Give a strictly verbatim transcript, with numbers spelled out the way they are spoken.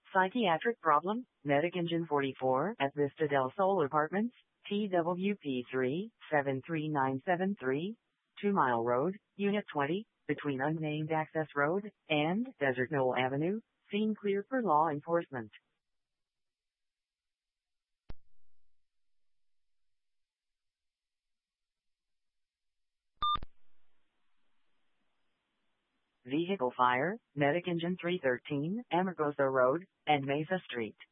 Psychiatric problem, Medic Engine forty-four at Vista del Sol Apartments, T W P three seven three nine seven three, two Mile Road, Unit twenty, between Unnamed Access Road and Desert Knoll Avenue, scene clear for law enforcement. Vehicle fire, Medic Engine three thirteen, Amargosa Road and Mesa Street.